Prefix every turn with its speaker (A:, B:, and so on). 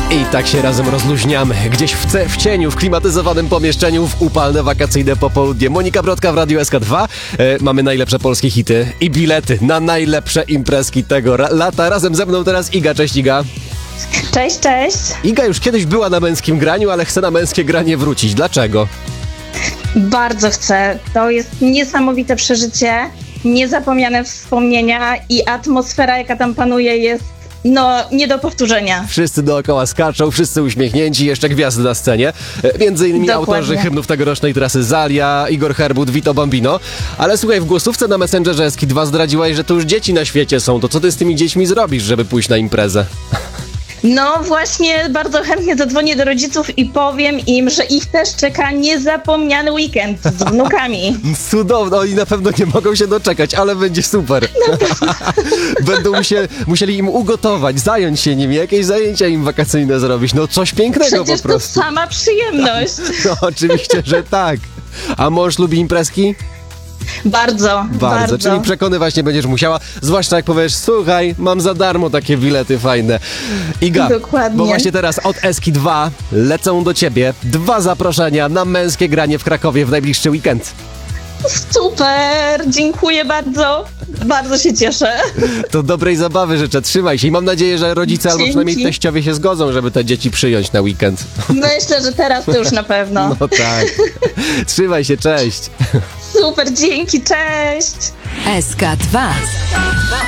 A: I tak się razem rozluźniamy. Gdzieś w cieniu, w klimatyzowanym pomieszczeniu, w upalne wakacyjne popołudnie. Monika Brodka w Radiu SK2. Mamy najlepsze polskie hity i bilety na najlepsze imprezki tego lata. Razem ze mną teraz Iga. Cześć, Iga.
B: Cześć, cześć.
A: Iga już kiedyś była na męskim graniu, ale chce na męskie granie wrócić. Dlaczego?
B: Bardzo chcę. To jest niesamowite przeżycie, niezapomniane wspomnienia i atmosfera, jaka tam panuje, jest nie do powtórzenia.
A: Wszyscy dookoła skaczą, wszyscy uśmiechnięci, jeszcze gwiazdy na scenie. Między innymi
B: Dokładnie.
A: autorzy hymnów tegorocznej trasy Zalia, Igor Herbut, Vito Bambino. Ale słuchaj, w głosówce na Messengerze SK2 zdradziłaś, że to już dzieci na świecie są. To co ty z tymi dziećmi zrobisz, żeby pójść na imprezę?
B: No właśnie, bardzo chętnie zadzwonię do rodziców i powiem im, że ich też czeka niezapomniany weekend z wnukami.
A: Cudowno, oni na pewno nie mogą się doczekać, ale będzie super. Będą musieli im ugotować, zająć się nimi, jakieś zajęcia im wakacyjne zrobić. No coś pięknego
B: Przecież
A: po prostu.
B: to sama przyjemność.
A: No oczywiście, że tak. A mąż lubi imprezki?
B: Bardzo.
A: Czyli przekonywać nie będziesz musiała, zwłaszcza jak powiesz, słuchaj, mam za darmo takie bilety fajne. Iga,
B: Dokładnie.
A: bo właśnie teraz od SK2 lecą do ciebie 2 zaproszenia na męskie granie w Krakowie w najbliższy weekend.
B: Super, dziękuję bardzo. Bardzo się cieszę.
A: To dobrej zabawy życzę, trzymaj się i mam nadzieję, że rodzice albo
B: Dzięki.
A: przynajmniej teściowie się zgodzą, żeby te dzieci przyjąć na weekend.
B: Myślę, że teraz to już na pewno.
A: No tak. Trzymaj się, cześć.
B: Super, dzięki, cześć.
C: SK2.